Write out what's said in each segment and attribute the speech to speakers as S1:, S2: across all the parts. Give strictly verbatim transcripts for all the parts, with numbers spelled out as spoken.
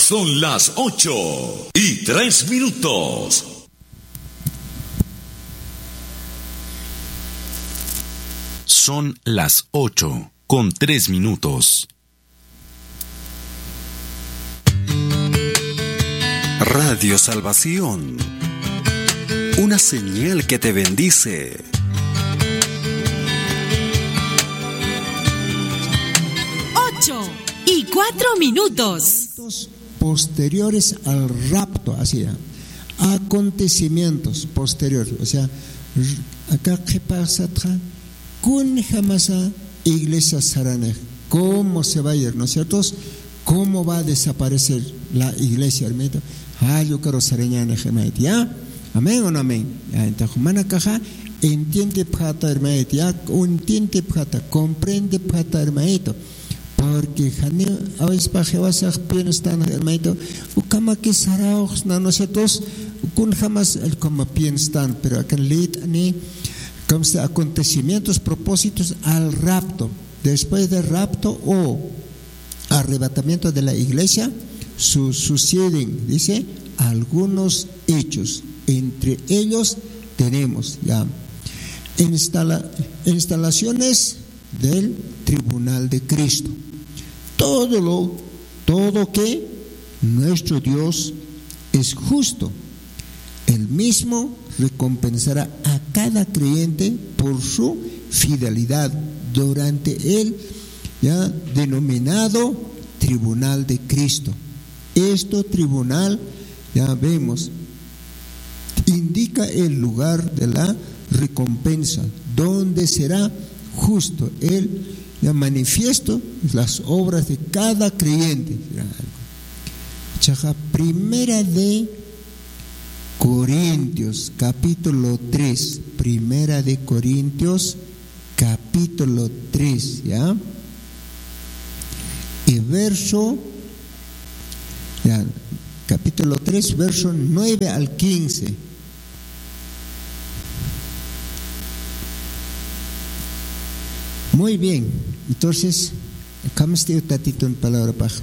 S1: Son las ocho y tres minutos. Son las ocho con tres minutos. Radio Salvación, una señal que te bendice.
S2: Ocho y cuatro minutos.
S3: Posteriores al rapto, así, acontecimientos posteriores, o sea, acá qué pasa, con jamás iglesia sarane, cómo se va a ir, ¿no es cierto? ¿Cómo va a desaparecer la iglesia, hermano? Ah, yo quiero sareñana, hermano, ¿ya? Amén o no amén. Ya, entonces, mana caja, entiende pata, hermano, ya, entiende pata, comprende pata, hermano. Porque a veces para vas a piensar, hermano, como que saraos, no nosotros, con jamás el como piensan, pero acá lead ni como se acontecimientos, propósitos al rapto. Después del rapto o arrebatamiento de la iglesia, su, suceden, dice, algunos hechos. Entre ellos tenemos ya instala, instalaciones del tribunal de Cristo. Todo lo, todo que nuestro Dios es justo, Él mismo recompensará a cada creyente por su fidelidad durante el ya denominado tribunal de Cristo. Este tribunal, ya vemos, indica el lugar de la recompensa, donde será justo el ya manifiesto las obras de cada creyente. Chaja, primera de Corintios, capítulo tres. Primera de Corintios, capítulo tres, ¿ya? Y verso, ya, capítulo tres, verso nueve al quince. Muy bien, entonces, ¿cómo está el tatito en palabra paja?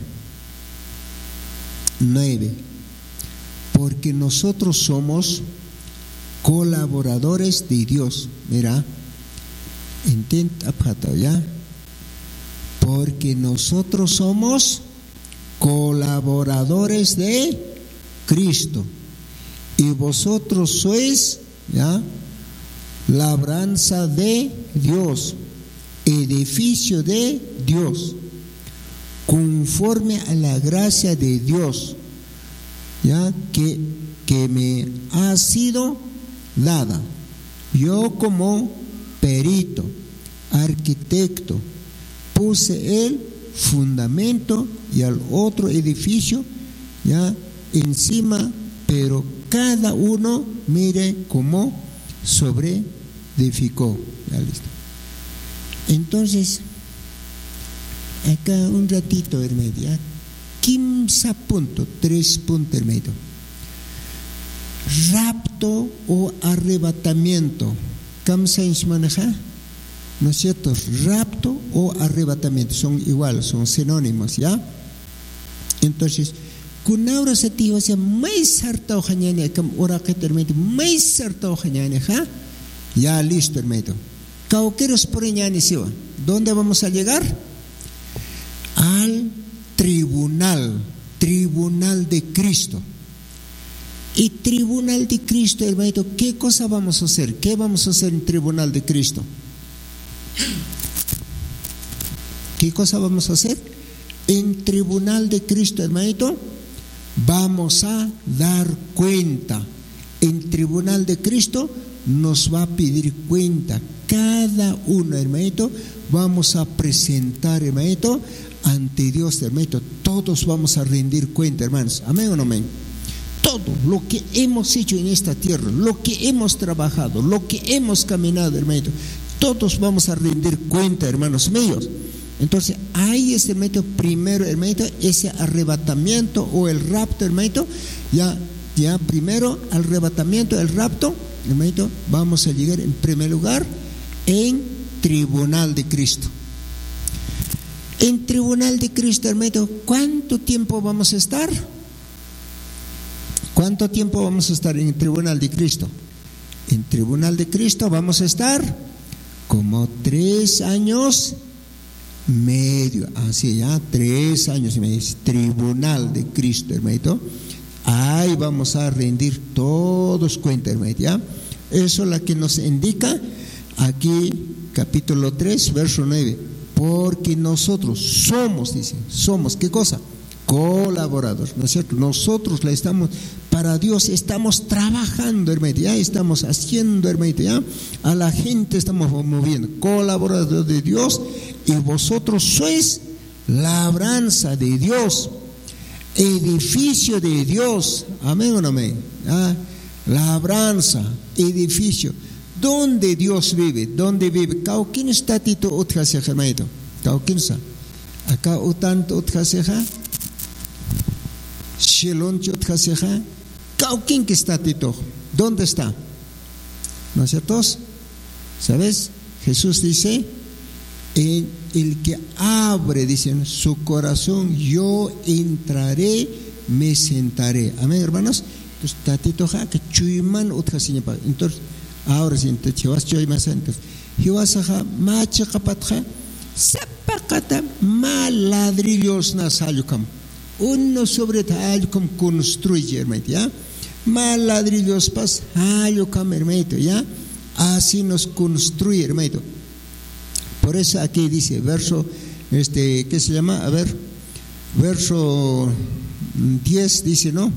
S3: Nueve. Porque nosotros somos colaboradores de Dios. Mira, intenta ya. Porque nosotros somos colaboradores de Cristo. Y vosotros sois, ya, labranza de Dios, edificio de Dios, conforme a la gracia de Dios, ya que, que me ha sido dada. Yo como perito, arquitecto, puse el fundamento y al otro edificio ya encima, pero cada uno mire cómo sobreedificó. Ya listo. Entonces, acá un ratito, hermano, ya, quince puntos, tres puntos, hermano. Rapto o arrebatamiento, ¿cómo se maneja? ¿No es cierto? Rapto o arrebatamiento son igual, son sinónimos, ¿ya? Entonces, con ahora se dijo, o sea, más sarta ojañane, como ora que termine, más sarta ojañane, ¿ja? Ya listo, hermano. Cauqueros por Iñanisiwa. ¿Dónde vamos a llegar? Al tribunal, tribunal de Cristo. Y tribunal de Cristo, hermano, ¿qué cosa vamos a hacer? ¿Qué vamos a hacer en tribunal de Cristo? ¿Qué cosa vamos a hacer? En tribunal de Cristo, hermanito, vamos a dar cuenta. En tribunal de Cristo nos va a pedir cuenta. Cada uno, hermanito, vamos a presentar, hermanito, ante Dios, hermanito. Todos vamos a rendir cuenta, hermanos. ¿Amén o no amén? Todo lo que hemos hecho en esta tierra, lo que hemos trabajado, lo que hemos caminado, hermanito, todos vamos a rendir cuenta, hermanos míos. Entonces, ahí es, hermanito, primero, hermanito, ese arrebatamiento o el rapto, hermanito, ya, ya primero, arrebatamiento, el rapto, hermanito, vamos a llegar en primer lugar en tribunal de Cristo. En tribunal de Cristo, hermanito, ¿cuánto tiempo vamos a estar? ¿Cuánto tiempo vamos a estar en el tribunal de Cristo? En tribunal de Cristo vamos a estar como tres años medio, así ya, tres años y medio, tribunal de Cristo, hermanito. Ahí vamos a rendir todos cuenta, hermanito, ¿ya? Eso es lo que nos indica aquí, capítulo tres, verso nueve. Porque nosotros somos, dice, somos, ¿qué cosa? Colaboradores, ¿no es cierto? Nosotros la estamos, para Dios estamos trabajando, hermanito, ya estamos haciendo, hermanito, ya a la gente estamos moviendo, colaboradores de Dios, y vosotros sois labranza de Dios, edificio de Dios, amén o no amén, ¿ah? Labranza, edificio, ¿dónde Dios vive? ¿Dónde vive? ¿Quién está tito utjaseja, hermanito? ¿Quién está? Acá utanto utjaseja. Shelon Chotjaseja, ¿quién que está tito? ¿Dónde está? ¿No es cierto? ¿Sabes? Jesús dice, en el que abre, dicen, su corazón, yo entraré, me sentaré. Amén, hermanos. Entonces, tatito ja, que chuyman utjasiña. Entonces, ahora sí, entonces, vas chuyman entonces. Hiwasaja, macha kapatja, sapakata, mal ladrillos na sayukam. Uno sobre tal como construye, hermanito, ¿ya? Mal ladrillos pas, hallo cam, hermanito, ¿ya? Así nos construye, hermanito. Por eso aquí dice, verso, este, ¿qué se llama? A ver, verso diez dice, ¿no?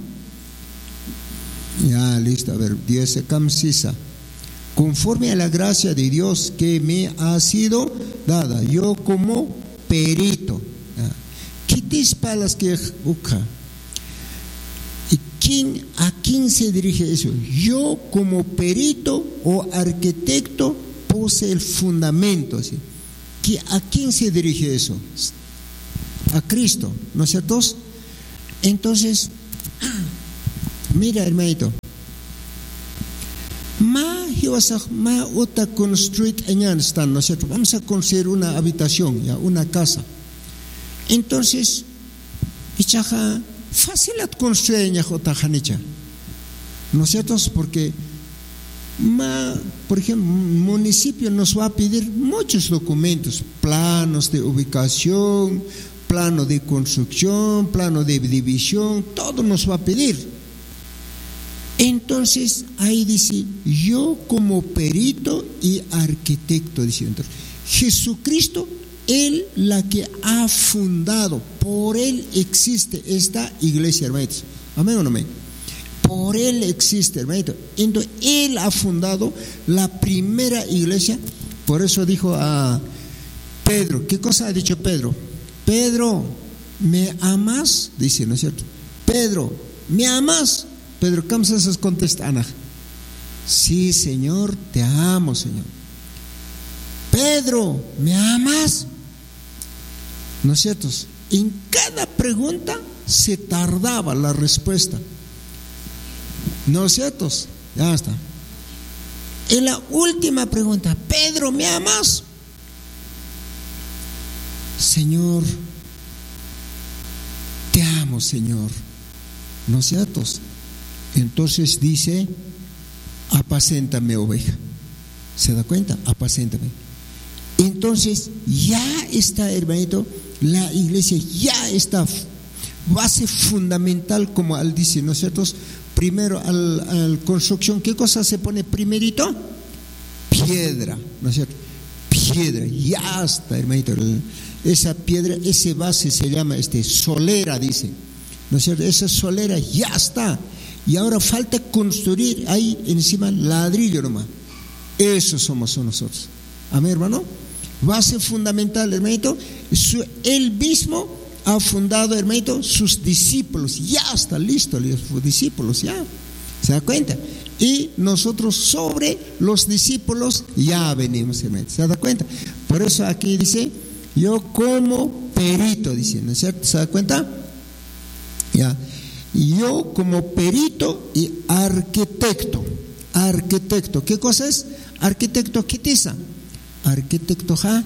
S3: Ya, listo, a ver, diez, cam sisa. Conforme a la gracia de Dios que me ha sido dada, yo como perito. ¿Qué disparas que busca? ¿Y quién, a quién se dirige eso? Yo como perito o arquitecto puse el fundamento. ¿Sí? ¿A quién se dirige eso? A Cristo, ¿no es cierto? Entonces, mira, hermanito, ma ma otra construir en están, ¿no es cierto? Vamos a construir una habitación, ya, una casa. Entonces, ichaja fácil a construir en Jotajanicha, ¿no es cierto? Porque, ma, por ejemplo, un municipio nos va a pedir muchos documentos, planos de ubicación, plano de construcción, plano de división, todo nos va a pedir. Entonces, ahí dice, yo como perito y arquitecto, dice, entonces, Jesucristo, Él la que ha fundado, por Él existe esta iglesia, hermanitos. Amén o no amén. Por Él existe, hermanito. Entonces, Él ha fundado la primera iglesia. Por eso dijo a Pedro, ¿qué cosa ha dicho Pedro? Pedro, ¿me amas? Dice, ¿no es cierto? Pedro, ¿me amas? Pedro, ¿cómo se contesta? Ana, sí, Señor, te amo, Señor. Pedro, ¿me amas? ¿No es cierto? En cada pregunta se tardaba la respuesta. ¿No es cierto? Ya está. En la última pregunta, Pedro, ¿me amas? Señor, te amo, Señor. ¿No es cierto? Entonces dice, apacéntame, oveja. ¿Se da cuenta? Apacéntame. Entonces ya está, hermanito, la iglesia ya está, base fundamental, como él dice, ¿no es cierto? Primero, al, al construcción, ¿qué cosa se pone primerito? Piedra, ¿no es cierto? Piedra, ya está, hermanito. Esa piedra, ese base se llama este, solera, dice, ¿no es cierto? Esa solera ya está. Y ahora falta construir ahí encima ladrillo nomás. Eso somos nosotros. Amén, hermano. Base fundamental, hermanito. Su, él mismo ha fundado, hermanito, sus discípulos. Ya está listo, los discípulos, ya. ¿Se da cuenta? Y nosotros sobre los discípulos ya venimos, hermanito. ¿Se da cuenta? Por eso aquí dice, yo como perito, dice, ¿no es cierto? ¿Se da cuenta? Ya. Yo como perito y arquitecto. Arquitecto, ¿qué cosa es? Arquitecto, ¿qué te dice? Arquitecto, ja,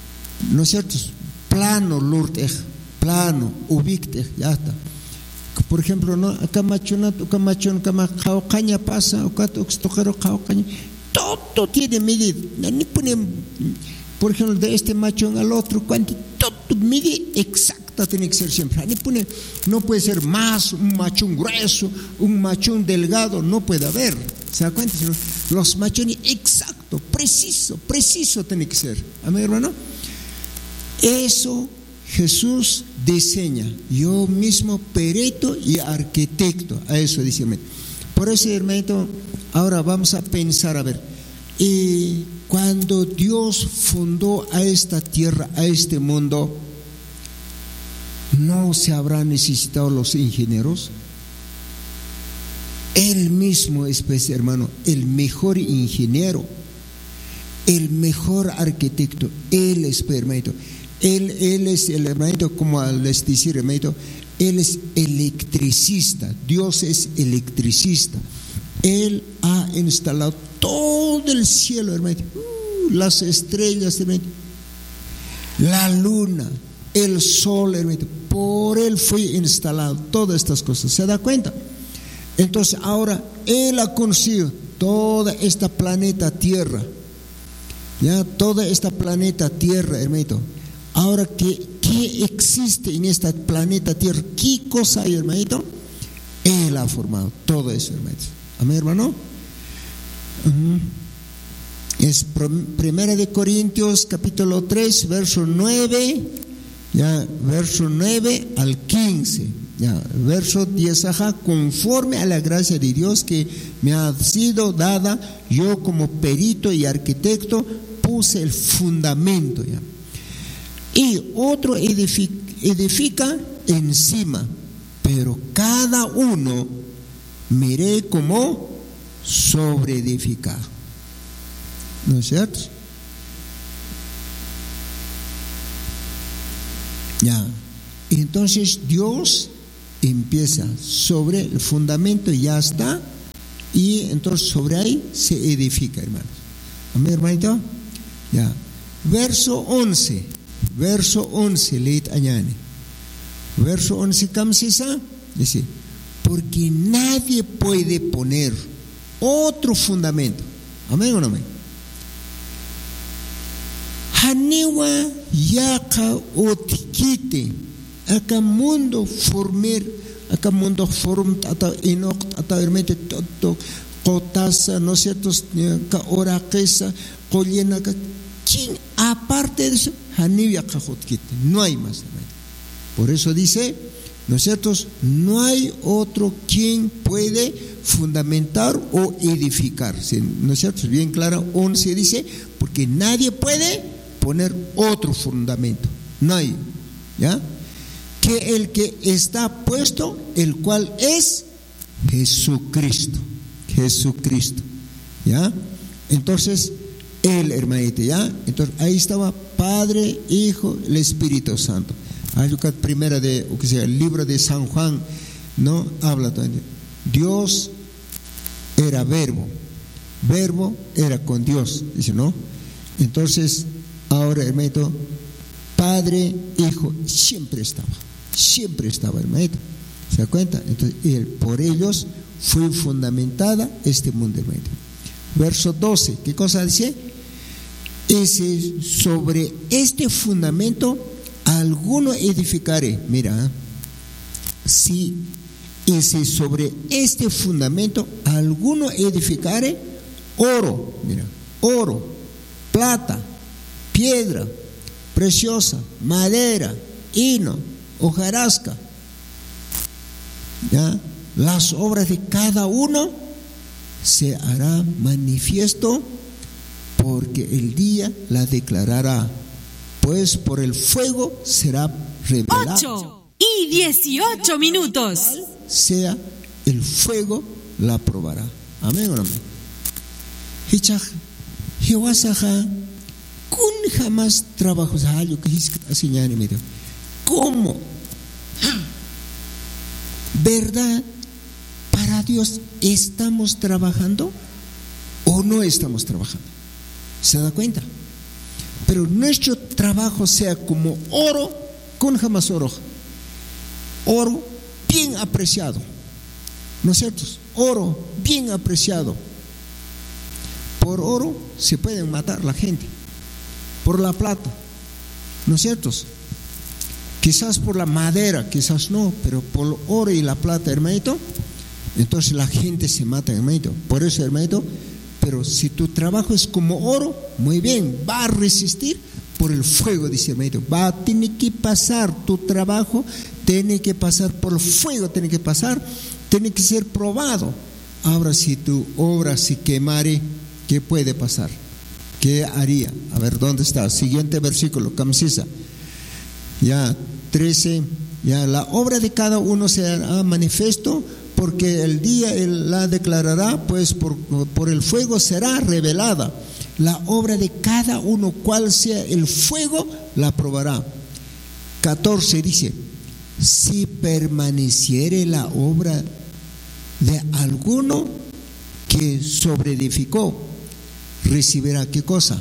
S3: ¿no es cierto? Plano, lurtej, plano, ubictej, ya está. por ejemplo, ¿no? Acá machonato, acá machón, acá jaucaña pasa, acá toxtojero jaucaña, todo tiene medida. Ni pone, por ejemplo, de este machón al otro, cuánto, todo mide exacta tiene que ser siempre. Ni pone, no puede ser más un machón grueso, un machón delgado, no puede haber. ¿Se da cuenta? Los machones exacto, preciso, preciso tiene que ser. Amén, hermano. Eso Jesús diseña, yo mismo perito y arquitecto, a eso dice. Por eso, hermanito, ahora vamos a pensar, a ver, y cuando Dios fundó a esta tierra, a este mundo, ¿no se habrán necesitado los ingenieros? Él mismo es, pues, hermano, el mejor ingeniero, el mejor arquitecto. Él es, pues, hermanito. Él, él es el hermanito, como les decía, hermanito, Él es electricista. Dios es electricista. Él ha instalado todo el cielo, hermanito, uh, las estrellas, hermanito, la luna, el sol, hermanito. Por Él fue instalado todas estas cosas. ¿Se da cuenta? Entonces ahora Él ha conocido toda esta planeta Tierra, ya, toda esta planeta Tierra, hermanito. Ahora, ¿qué, ¿qué existe en este planeta Tierra? ¿Qué cosa hay, hermanito? Él ha formado todo eso, hermanito. Amén, hermano. Uh-huh. Es Primera de Corintios, capítulo tres, verso nueve, ya, verso nueve al quince. Ya, verso diez, ajá, conforme a la gracia de Dios que me ha sido dada, yo como perito y arquitecto puse el fundamento, ya. Y otro edifica, edifica encima, pero cada uno miré como sobre edificar. ¿No es cierto? Ya. Entonces Dios empieza sobre el fundamento, ya está, y entonces sobre ahí se edifica, hermanos. Amén, hermanito. Ya. Verso once. Verso once, leit añane. Verso once, camsisa, dice, porque nadie puede poner otro fundamento. Amén o no amén. Hanewa yaka otikite, acá mundo former, acá mundo form, ata inok, ata hermete toto, kotasa, no es cierto, ka oraquesa, collena, ¿quién aparte de eso? No hay más. Por eso dice, ¿no es cierto? No hay otro quien puede fundamentar o edificar. ¿No es cierto? Bien claro, once dice, porque nadie puede poner otro fundamento. No hay. ¿Ya? Que el que está puesto, el cual es Jesucristo. Jesucristo. ¿Ya? Entonces, Él, hermanito, ¿ya? Entonces, ahí estaba Padre, Hijo, el Espíritu Santo. Primera de, o que sea, el libro de San Juan, ¿no? Habla también. Dios era verbo. Verbo era con Dios, dice, ¿no? Entonces, ahora, hermanito, Padre, Hijo, siempre estaba. Siempre estaba, hermanito. ¿Se da cuenta? Entonces, él, por ellos fue fundamentada este mundo, hermanito. Verso doce, ¿qué cosa dice? Ese, sobre este fundamento alguno edificaré. Mira, si ese sobre este fundamento alguno edificaré, oro, mira, oro, plata, piedra preciosa, madera, hino, hojarasca, ya, las obras de cada uno se hará manifiesto, porque el día la declarará, pues por el fuego será revelado.
S2: ocho y dieciocho minutos.
S3: Sea el fuego la probará. Amén o no amén. Hichaj, hiwasaja, kun jamás trabajos hallo que así ya ni medio. ¿Cómo? ¿Verdad? Para Dios, ¿estamos trabajando o no estamos trabajando? ¿Se da cuenta? Pero nuestro trabajo sea como oro con jamás oro. Oro, bien apreciado, ¿no es cierto? Oro bien apreciado. Por oro se pueden matar la gente, por la plata, ¿no es cierto? Quizás por la madera, quizás no, pero por el oro y la plata, hermanito, entonces la gente se mata, hermanito. Por eso, hermanito, pero si tu trabajo es como oro, muy bien, va a resistir por el fuego, dice hermanito. Va a tener que pasar tu trabajo, tiene que pasar por el fuego, tiene que pasar, tiene que ser probado. Ahora, si tu obra se quemare, ¿qué puede pasar? ¿Qué haría? A ver, ¿dónde está? Siguiente versículo, Kamsisa. Ya, trece. Ya, la obra de cada uno será manifiesto, porque el día él la declarará, pues por, por el fuego será revelada. La obra de cada uno, cual sea el fuego, la probará. catorce dice: si permaneciere la obra de alguno que sobreedificó, recibirá ¿qué cosa?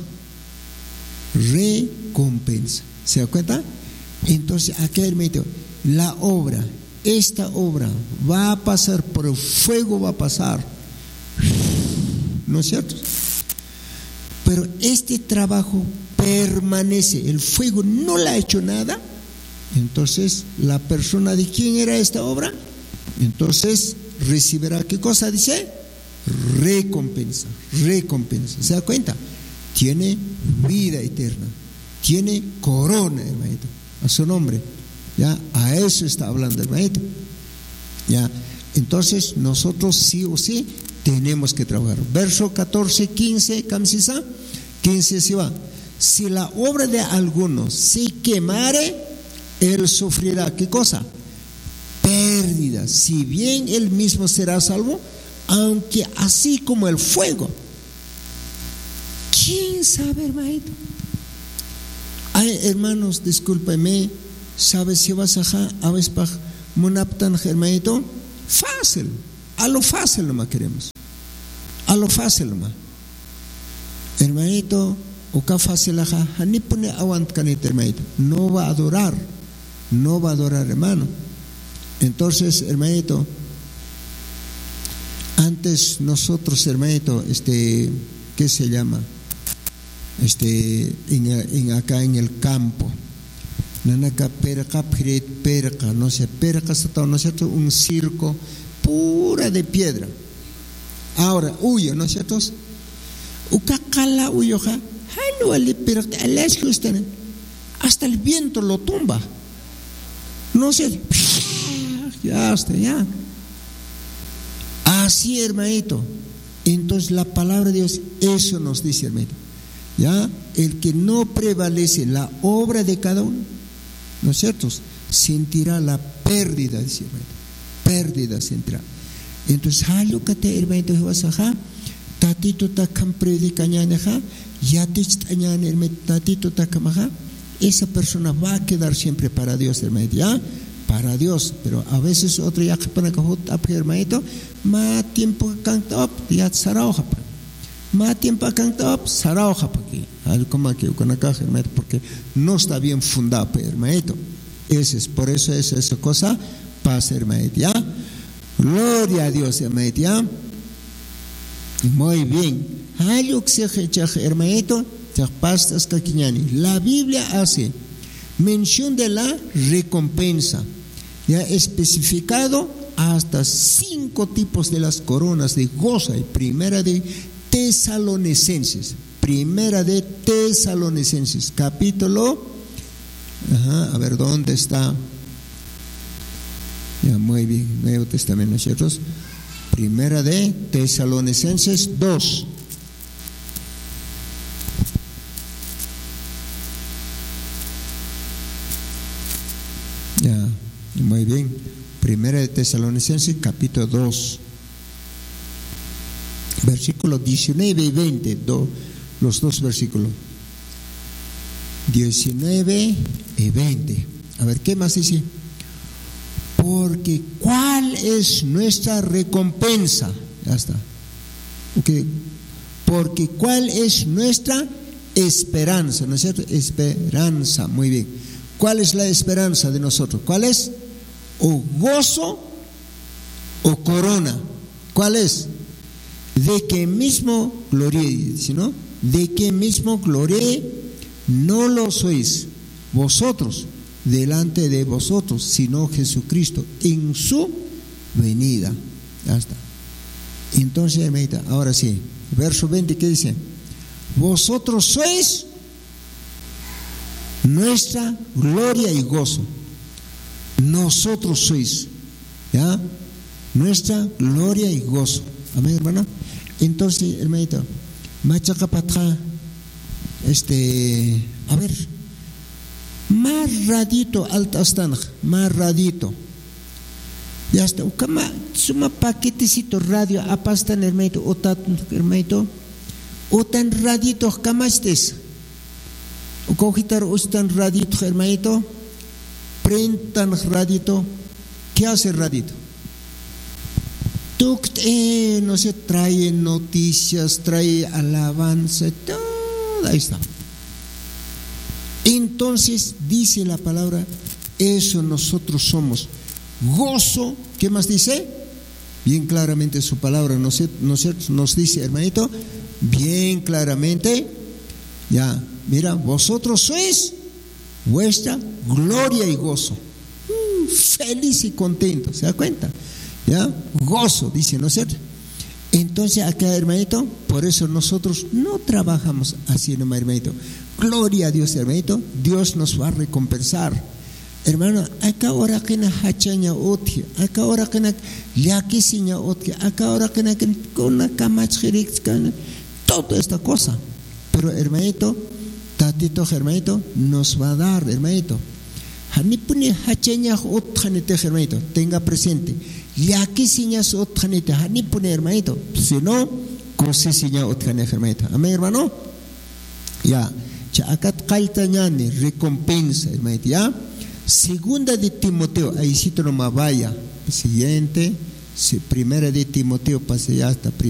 S3: Recompensa. ¿Se da cuenta? Entonces, aquí hermanito, la obra, esta obra va a pasar por el fuego, va a pasar, ¿no es cierto? Pero este trabajo permanece, el fuego no le ha hecho nada. Entonces, la persona de quién era esta obra, entonces recibirá ¿qué cosa dice? Recompensa, recompensa. ¿Se da cuenta? Tiene vida eterna, tiene corona, hermanito, a su nombre. Ya, a eso está hablando el maestro. Ya, entonces nosotros sí o sí tenemos que trabajar. Verso catorce, quince, Kamsisa, quince se va. Si la obra de alguno se quemare, él sufrirá ¿qué cosa? Pérdida. Si bien él mismo será salvo, aunque así como el fuego. ¿Quién sabe, hermanito? Ay, hermanos, discúlpeme. ¿Sabes si vas a a veces para munaptan, hermanito? Fácil, a lo fácil nomás queremos, a lo fácil nomás, hermanito. O que fácil ajá, ni pone aguant canita, hermanito. No va a adorar, no va a adorar, hermano. Entonces, hermanito, antes nosotros, hermanito, este, ¿qué se llama? Este, en, en acá en el campo. Nanaka perca, perca, no sé, perca, ¿no es cierto? Un circo pura de piedra. Ahora, huyo, ¿no es cierto? Ucacala huyo, ja, hasta el viento lo tumba. No sé, ya está, ya. Así, hermanito. Entonces, la palabra de Dios, eso nos dice, hermanito. Ya, el que no prevalece la obra de cada uno, ¿no es cierto? Sentirá la pérdida, dice hermanito. Pérdida sentirá. Entonces, halukate hermanito, ajá, tatito takam predicañaneja, yatich tañan hermanito, tatito takamaja, esa persona va a quedar siempre para Dios, hermanito, ya, para Dios. Pero a veces otro ya para cajut ap hermanito, ma tiempo cantop, ya sarauja, ma tiempo cantop, sarauja, porque algo como que con acá, hermanito, porque no está bien fundado, hermanito. Ese es, por eso es esa cosa pasa, hermanito, ya. Gloria a Dios, hermanito, ya. Muy bien. Hermanito, la Biblia hace mención de la recompensa. Ya especificado hasta cinco tipos de las coronas de gozo. Y primera de Tesalonicenses. Primera de Tesalonicenses. Capítulo. Ajá, a ver, ¿dónde está? Ya, muy bien. Nuevo Testamento, ¿ciertos? Primera de Tesalonicenses dos. Ya, muy bien. Primera de Tesalonicenses, capítulo dos. Versículos diecinueve y veinte, do, los dos versículos. diecinueve y veinte. A ver, ¿qué más dice? Porque ¿cuál es nuestra recompensa? Ya está. Okay. Porque ¿cuál es nuestra esperanza? ¿No es cierto? Esperanza, muy bien. ¿Cuál es la esperanza de nosotros? ¿Cuál es? O gozo o corona. ¿Cuál es? De que mismo glorié, ¿no? De que mismo glorié no lo sois vosotros delante de vosotros, sino Jesucristo en su venida. Ya está. Entonces, hermanita, ahora sí, verso veinte, ¿qué dice? Vosotros sois nuestra gloria y gozo. Nosotros sois, ¿ya? Nuestra gloria y gozo. Amén, hermano. Entonces, hermanito, machacapatra, este, a ver, más radito altastan, más radito. Ya está, ukama, suma paquetecito radio, apastan, hermanito, otat, hermanito, otan radito, camastes. Ukojitar ustan radito, hermanito, prentan radito. ¿Qué hace radito? Eh, no se trae noticias, trae alabanza, todo ahí está. Entonces dice la palabra, eso nosotros somos. Gozo, ¿qué más dice? Bien claramente su palabra nos, nos, nos dice, hermanito, bien claramente, ya, mira, vosotros sois vuestra gloria y gozo. Uh, feliz y contento, ¿se da cuenta? ¿Ya? Gozo, dice, ¿no es cierto? Entonces acá, hermanito, por eso nosotros no trabajamos así, nomás, hermanito. Gloria a Dios, hermanito, Dios nos va a recompensar. Hermano, acá ahora que na hachaña otje, acá ahora que na yaquisiña otje, acá ahora que na con una camachjerix, toda esta cosa. Pero, hermanito, tatito, hermanito, nos va a dar, hermanito. Hanipune hachaña otjanete, hermanito, tenga presente. Ya que señas otjanete, ni poner, hermanito, si no, cose seña otjanete, hermanito. Amén, hermano. Ya, chacat kaitañani, recompensa, hermanito. Ya, segunda de Timoteo, ahí sí no me vaya. Siguiente, primera de Timoteo, pase ya hasta primera.